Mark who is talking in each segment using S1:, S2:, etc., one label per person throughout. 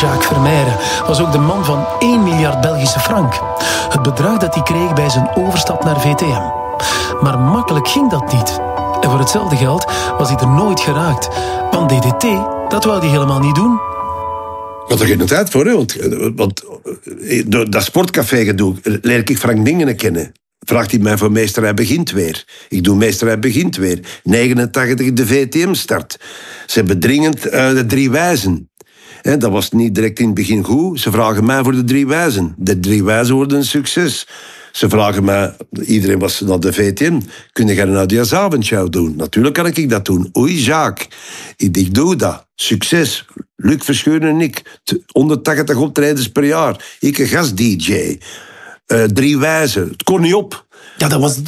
S1: Jacques Vermeijren was ook de man van 1 miljard Belgische frank. Het bedrag dat hij kreeg bij zijn overstap naar VTM. Maar makkelijk ging dat niet. En voor hetzelfde geld was hij er nooit geraakt. Want DDT, dat wou hij helemaal niet doen.
S2: Ik had er geen tijd voor, hè, want door dat sportcafé-gedoe leer ik Frank Dingen kennen. Vraagt hij mij voor Meesterij Begint Weer. Ik doe Meesterij Begint Weer. 89 de VTM-start. Ze hebben dringend de 3 wijzen. Dat was niet direct in het begin goed. Ze vragen mij voor de 3 wijzen. De 3 wijzen worden een succes. Ze vragen mij, iedereen was naar de VTM, kun je een oudejaarsavondshow doen? Natuurlijk kan ik dat doen. Oei, Jacques, ik doe dat. Succes. Luc Verscheuren en ik. 180 optredens per jaar. Ik een gast-dj. 3 wijzen. Het kon niet op.
S1: Ja, dat was...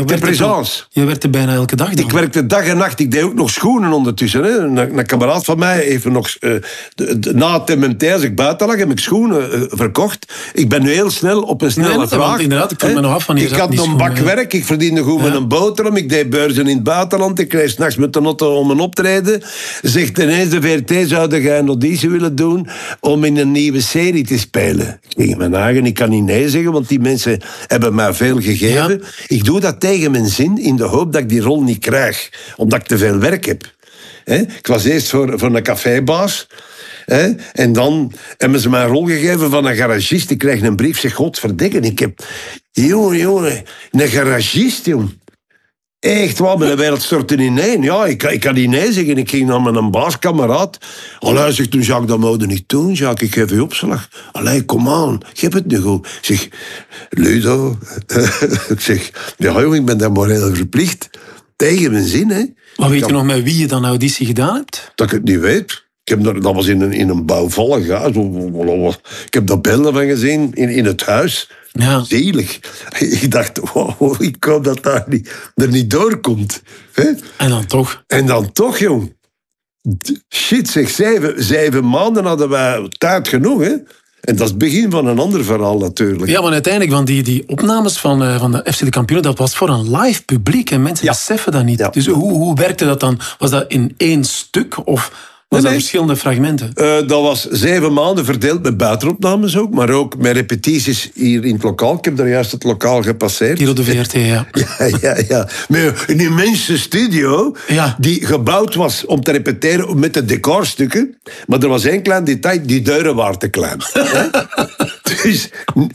S1: Je werkte bijna elke dag dan.
S2: Ik werkte dag en nacht. Ik deed ook nog schoenen ondertussen. Hè. Een kameraad van mij heeft nog... na het MMT, als ik buiten lag, heb ik schoenen verkocht. Ik ben nu heel snel op een snelle vraag.
S1: Want inderdaad, ik kom me nog af van
S2: ik had een bak werk, ik verdiende goed met een boterham. Ik deed beurzen in het buitenland. Ik kreeg 's nachts met de auto om een optreden. Zegt ineens de VRT, zou jij een auditie willen doen om in een nieuwe serie te spelen? Ik ging mijn eigen, ik kan niet nee zeggen, want die mensen hebben mij veel gegeven. Ja. Ik doe dat tegen mijn zin, in de hoop dat ik die rol niet krijg. Omdat ik te veel werk heb. Ik was eerst voor een cafébaas. En dan hebben ze mij een rol gegeven van een garagist. Ik krijg een brief, zeg, godverdikke, ik heb... Jongen, een garagist, jong. Echt waar, mijn wereld stortte ineen. Ja, ik kan niet nee zeggen. Ik ging naar mijn baaskameraad. Allee, zegt toen, Jacques, dat moet je niet doen, Jacques. Ik geef je opslag. Allee, kom aan, ik heb het nu goed. Ik zeg, Ludo. Ik zeg, ja jongen, ik ben daar moreel verplicht. Tegen mijn zin, hè.
S1: Maar weet je nog met wie je dan auditie gedaan hebt?
S2: Dat ik het niet weet. Dat was in een bouwvallig huis. Ik heb daar beelden van gezien in het huis. Ja. Zielig. Ik dacht, wow, ik hoop dat dat er niet doorkomt. Hè? En dan toch, jong. Shit, zeg, 7 maanden hadden wij tijd genoeg, hè. En dat is het begin van een ander verhaal, natuurlijk.
S1: Ja, maar uiteindelijk, want die opnames van de FC de Kampioenen, dat was voor een live publiek. En mensen beseffen dat niet. Ja. Dus hoe werkte dat dan? Was dat in 1 stuk of... Was dat verschillende fragmenten?
S2: Dat was 7 maanden verdeeld met buitenopnames ook, maar ook met repetities hier in het lokaal. Ik heb daar juist het lokaal gepasseerd.
S1: Hier op de VRT, ja.
S2: Ja. Met een immense studio die gebouwd was om te repeteren met de decorstukken. Maar er was 1 klein detail, die deuren waren te klein. Dus